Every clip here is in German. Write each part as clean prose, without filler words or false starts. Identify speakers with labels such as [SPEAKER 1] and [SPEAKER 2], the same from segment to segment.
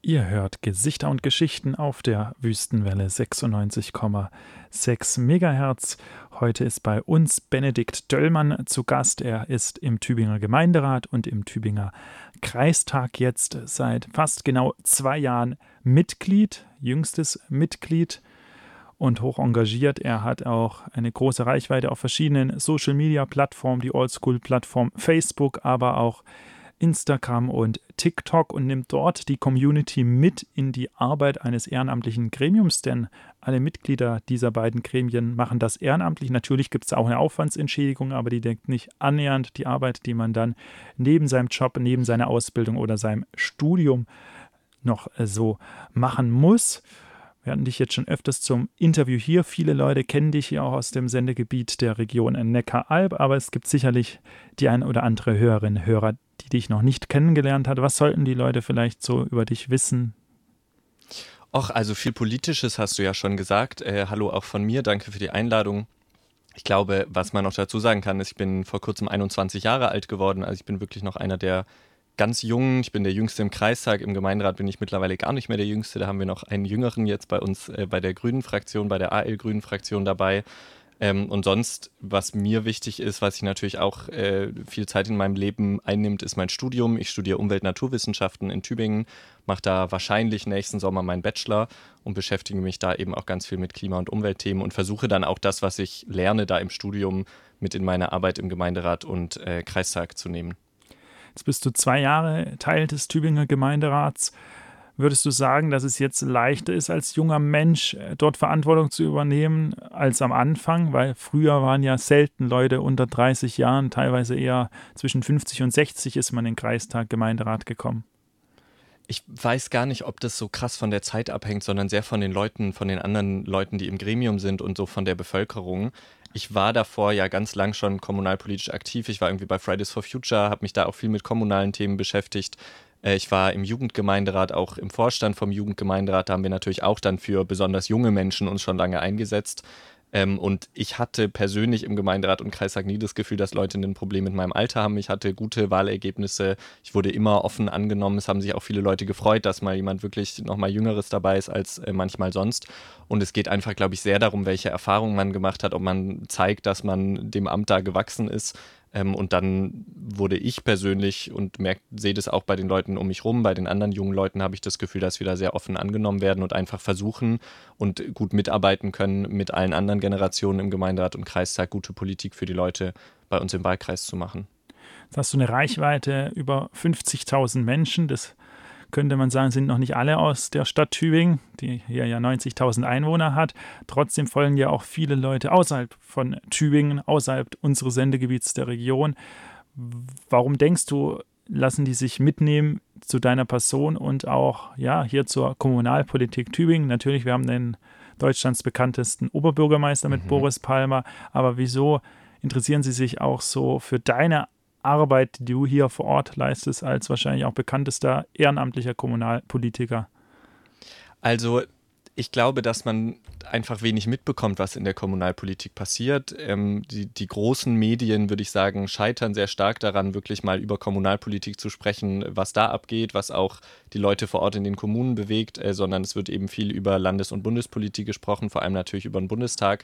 [SPEAKER 1] Ihr hört Gesichter und Geschichten auf der Wüstenwelle 96,6 Megahertz. Heute ist bei uns Benedikt Döllmann zu Gast. Er ist im Tübinger Gemeinderat und im Tübinger Kreistag jetzt seit fast genau 2 Jahren Mitglied, jüngstes Mitglied und hoch engagiert. Er hat auch eine große Reichweite auf verschiedenen Social-Media-Plattformen, die Oldschool-Plattform Facebook, aber auch Instagram und TikTok und nimmt dort die Community mit in die Arbeit eines ehrenamtlichen Gremiums, denn alle Mitglieder dieser beiden Gremien machen das ehrenamtlich. Natürlich gibt es auch eine Aufwandsentschädigung, aber die deckt nicht annähernd die Arbeit, die man dann neben seinem Job, neben seiner Ausbildung oder seinem Studium noch so machen muss. Wir hatten dich jetzt schon öfters zum Interview hier. Viele Leute kennen dich hier auch aus dem Sendegebiet der Region Neckaralb, aber es gibt sicherlich die ein oder andere Hörerin, Hörer, die dich noch nicht kennengelernt hat. Was sollten die Leute vielleicht so über dich wissen?
[SPEAKER 2] Och, also viel Politisches hast du ja schon gesagt. Hallo auch von mir, danke für die Einladung. Ich glaube, was man noch dazu sagen kann, ist, ich bin vor kurzem 21 Jahre alt geworden. Also ich bin wirklich noch einer der ganz Jungen. Ich bin der Jüngste im Kreistag. Im Gemeinderat bin ich mittlerweile gar nicht mehr der Jüngste. Da haben wir noch einen Jüngeren jetzt bei uns bei der Grünen Fraktion, bei der AL-Grünen Fraktion dabei. Und sonst, was mir wichtig ist, was ich natürlich auch viel Zeit in meinem Leben einnimmt, ist mein Studium. Ich studiere Umwelt-Naturwissenschaften in Tübingen, mache da wahrscheinlich nächsten Sommer meinen Bachelor und beschäftige mich da eben auch ganz viel mit Klima- und Umweltthemen und versuche dann auch das, was ich lerne da im Studium, mit in meine Arbeit im Gemeinderat und Kreistag zu nehmen.
[SPEAKER 1] Jetzt bist du 2 Jahre Teil des Tübinger Gemeinderats. Würdest du sagen, dass es jetzt leichter ist, als junger Mensch dort Verantwortung zu übernehmen, als am Anfang? Weil früher waren ja selten Leute unter 30 Jahren, teilweise eher zwischen 50 und 60 ist man in den Kreistag, Gemeinderat gekommen.
[SPEAKER 2] Ich weiß gar nicht, ob das so krass von der Zeit abhängt, sondern sehr von den Leuten, von den anderen Leuten, die im Gremium sind und so von der Bevölkerung. Ich war davor ja ganz lang schon kommunalpolitisch aktiv. Ich war irgendwie bei Fridays for Future, habe mich da auch viel mit kommunalen Themen beschäftigt. Ich war im Jugendgemeinderat, auch im Vorstand vom Jugendgemeinderat. Da haben wir natürlich auch dann für besonders junge Menschen uns schon lange eingesetzt. Und ich hatte persönlich im Gemeinderat und Kreistag nie das Gefühl, dass Leute ein Problem mit meinem Alter haben. Ich hatte gute Wahlergebnisse. Ich wurde immer offen angenommen. Es haben sich auch viele Leute gefreut, dass mal jemand wirklich noch mal Jüngeres dabei ist als manchmal sonst. Und es geht einfach, glaube ich, sehr darum, welche Erfahrungen man gemacht hat, ob man zeigt, dass man dem Amt da gewachsen ist. Und dann wurde ich persönlich und sehe das auch bei den Leuten um mich rum, bei den anderen jungen Leuten habe ich das Gefühl, dass wir da sehr offen angenommen werden und einfach versuchen und gut mitarbeiten können, mit allen anderen Generationen im Gemeinderat und Kreistag gute Politik für die Leute bei uns im Wahlkreis zu machen.
[SPEAKER 1] Jetzt hast du eine Reichweite über 50.000 Menschen. Das könnte man sagen, sind noch nicht alle aus der Stadt Tübingen, die hier ja 90.000 Einwohner hat. Trotzdem folgen ja auch viele Leute außerhalb von Tübingen, außerhalb unseres Sendegebiets der Region. Warum denkst du, lassen die sich mitnehmen zu deiner Person und auch ja, hier zur Kommunalpolitik Tübingen? Natürlich, wir haben den Deutschlands bekanntesten Oberbürgermeister mit Boris Palmer, aber wieso interessieren sie sich auch so für deine Arbeit, die du hier vor Ort leistest, als wahrscheinlich auch bekanntester ehrenamtlicher Kommunalpolitiker?
[SPEAKER 2] Also ich glaube, dass man einfach wenig mitbekommt, was in der Kommunalpolitik passiert. Die großen Medien, würde ich sagen, scheitern sehr stark daran, wirklich mal über Kommunalpolitik zu sprechen, was da abgeht, was auch die Leute vor Ort in den Kommunen bewegt, sondern es wird eben viel über Landes- und Bundespolitik gesprochen, vor allem natürlich über den Bundestag.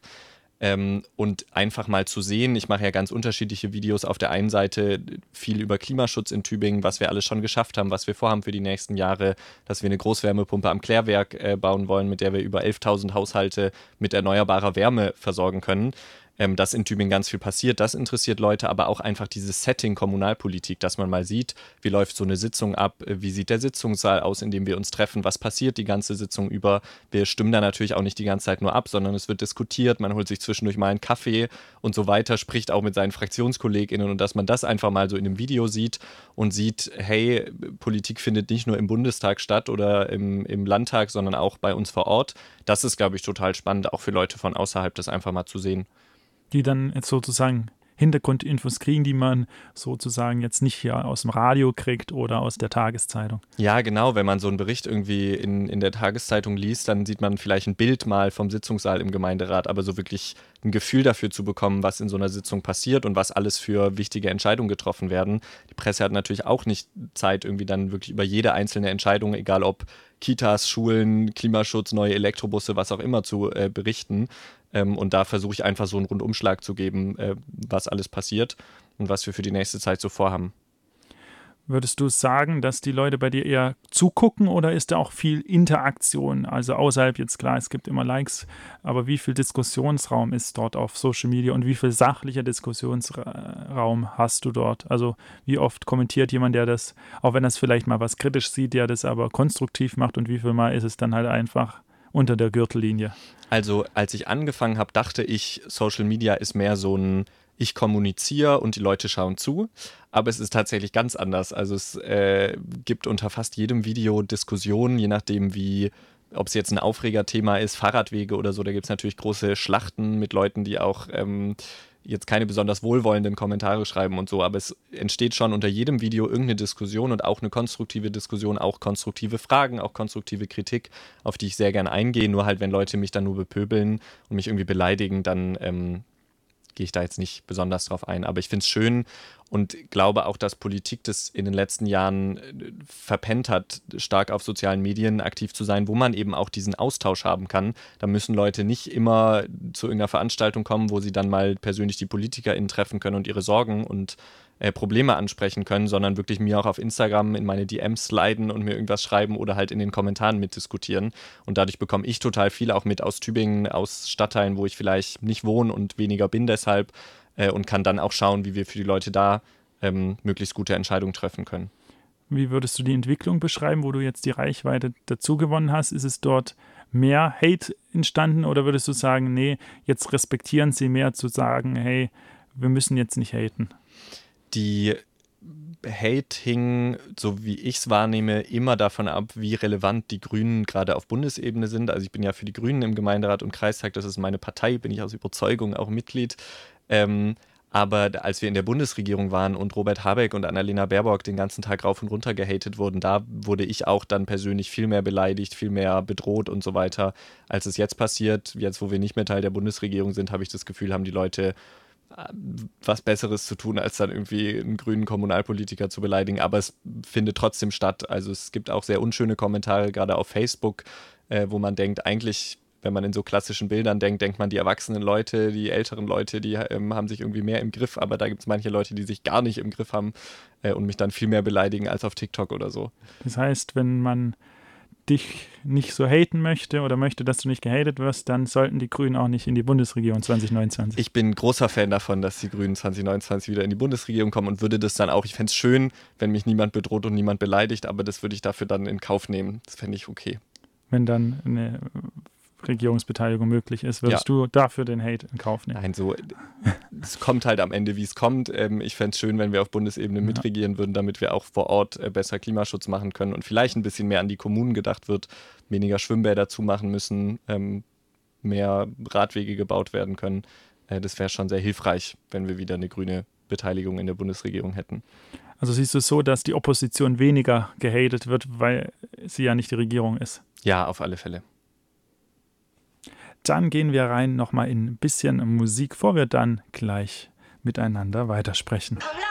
[SPEAKER 2] Und einfach mal zu sehen, ich mache ja ganz unterschiedliche Videos. Auf der einen Seite viel über Klimaschutz in Tübingen, was wir alles schon geschafft haben, was wir vorhaben für die nächsten Jahre, dass wir eine Großwärmepumpe am Klärwerk bauen wollen, mit der wir über 11.000 Haushalte mit erneuerbarer Wärme versorgen können. Dass in Tübingen ganz viel passiert, das interessiert Leute, aber auch einfach dieses Setting Kommunalpolitik, dass man mal sieht, wie läuft so eine Sitzung ab, wie sieht der Sitzungssaal aus, in dem wir uns treffen, was passiert die ganze Sitzung über. Wir stimmen da natürlich auch nicht die ganze Zeit nur ab, sondern es wird diskutiert, man holt sich zwischendurch mal einen Kaffee und so weiter, spricht auch mit seinen FraktionskollegInnen und dass man das einfach mal so in einem Video sieht und sieht, hey, Politik findet nicht nur im Bundestag statt oder im Landtag, sondern auch bei uns vor Ort. Das ist, glaube ich, total spannend, auch für Leute von außerhalb, das einfach mal zu sehen.
[SPEAKER 1] Die dann jetzt sozusagen Hintergrundinfos kriegen, die man sozusagen jetzt nicht hier aus dem Radio kriegt oder aus der Tageszeitung.
[SPEAKER 2] Ja, genau. Wenn man so einen Bericht irgendwie in der Tageszeitung liest, dann sieht man vielleicht ein Bild mal vom Sitzungssaal im Gemeinderat, aber so wirklich ein Gefühl dafür zu bekommen, was in so einer Sitzung passiert und was alles für wichtige Entscheidungen getroffen werden. Die Presse hat natürlich auch nicht Zeit, irgendwie dann wirklich über jede einzelne Entscheidung, egal ob Kitas, Schulen, Klimaschutz, neue Elektrobusse, was auch immer, zu berichten. Und da versuche ich einfach so einen Rundumschlag zu geben, was alles passiert und was wir für die nächste Zeit so vorhaben.
[SPEAKER 1] Würdest du sagen, dass die Leute bei dir eher zugucken oder ist da auch viel Interaktion? Also außerhalb jetzt, klar, es gibt immer Likes, aber wie viel Diskussionsraum ist dort auf Social Media und wie viel sachlicher Diskussionsraum hast du dort? Also wie oft kommentiert jemand, der das, auch wenn er es vielleicht mal was kritisch sieht, der das aber konstruktiv macht und wie viel Mal ist es dann halt einfach unter der Gürtellinie?
[SPEAKER 2] Also als ich angefangen habe, dachte ich, Social Media ist mehr so ein ich kommuniziere und die Leute schauen zu, aber es ist tatsächlich ganz anders. Also es gibt unter fast jedem Video Diskussionen, je nachdem ob es jetzt ein Aufregerthema ist, Fahrradwege oder so, da gibt es natürlich große Schlachten mit Leuten, die auch jetzt keine besonders wohlwollenden Kommentare schreiben und so, aber es entsteht schon unter jedem Video irgendeine Diskussion und auch eine konstruktive Diskussion, auch konstruktive Fragen, auch konstruktive Kritik, auf die ich sehr gern eingehe, nur halt, wenn Leute mich dann nur bepöbeln und mich irgendwie beleidigen, dann gehe ich da jetzt nicht besonders drauf ein. Aber ich finde es schön und glaube auch, dass Politik das in den letzten Jahren verpennt hat, stark auf sozialen Medien aktiv zu sein, wo man eben auch diesen Austausch haben kann. Da müssen Leute nicht immer zu irgendeiner Veranstaltung kommen, wo sie dann mal persönlich die PolitikerInnen treffen können und ihre Sorgen und Probleme ansprechen können, sondern wirklich mir auch auf Instagram in meine DMs sliden und mir irgendwas schreiben oder halt in den Kommentaren mitdiskutieren. Und dadurch bekomme ich total viel auch mit aus Tübingen, aus Stadtteilen, wo ich vielleicht nicht wohne und weniger bin deshalb und kann dann auch schauen, wie wir für die Leute da möglichst gute Entscheidungen treffen können.
[SPEAKER 1] Wie würdest du die Entwicklung beschreiben, wo du jetzt die Reichweite dazu gewonnen hast? Ist es dort mehr Hate entstanden oder würdest du sagen, nee, jetzt respektieren sie mehr zu sagen, hey, wir müssen jetzt nicht haten?
[SPEAKER 2] Die Hate hing, so wie ich es wahrnehme, immer davon ab, wie relevant die Grünen gerade auf Bundesebene sind. Also ich bin ja für die Grünen im Gemeinderat und Kreistag, das ist meine Partei, bin ich aus Überzeugung auch Mitglied. Aber als wir in der Bundesregierung waren und Robert Habeck und Annalena Baerbock den ganzen Tag rauf und runter gehatet wurden, da wurde ich auch dann persönlich viel mehr beleidigt, viel mehr bedroht und so weiter, als es jetzt passiert. Jetzt, wo wir nicht mehr Teil der Bundesregierung sind, habe ich das Gefühl, haben die Leute was Besseres zu tun, als dann irgendwie einen grünen Kommunalpolitiker zu beleidigen. Aber es findet trotzdem statt. Also es gibt auch sehr unschöne Kommentare, gerade auf Facebook, wo man denkt, eigentlich, wenn man in so klassischen Bildern denkt, denkt man, die erwachsenen Leute, die älteren Leute, die haben sich irgendwie mehr im Griff. Aber da gibt es manche Leute, die sich gar nicht im Griff haben und mich dann viel mehr beleidigen als auf TikTok oder so.
[SPEAKER 1] Das heißt, wenn man dich nicht so haten möchte oder möchte, dass du nicht gehatet wirst, dann sollten die Grünen auch nicht in die Bundesregierung 2029.
[SPEAKER 2] Ich bin großer Fan davon, dass die Grünen 2029 wieder in die Bundesregierung kommen und würde das dann auch, ich fände es schön, wenn mich niemand bedroht und niemand beleidigt, aber das würde ich dafür dann in Kauf nehmen. Das fände ich okay.
[SPEAKER 1] Wenn dann eine Regierungsbeteiligung möglich ist, würdest du dafür den Hate in Kauf nehmen?
[SPEAKER 2] Nein, so, es kommt halt am Ende, wie es kommt. Ich fände es schön, wenn wir auf Bundesebene mitregieren würden, damit wir auch vor Ort besser Klimaschutz machen können und vielleicht ein bisschen mehr an die Kommunen gedacht wird, weniger Schwimmbäder zumachen müssen, mehr Radwege gebaut werden können. Das wäre schon sehr hilfreich, wenn wir wieder eine grüne Beteiligung in der Bundesregierung hätten.
[SPEAKER 1] Also siehst du es so, dass die Opposition weniger gehatet wird, weil sie ja nicht die Regierung ist?
[SPEAKER 2] Ja, auf alle Fälle.
[SPEAKER 1] Dann gehen wir rein nochmal in ein bisschen Musik, bevor wir dann gleich miteinander weitersprechen.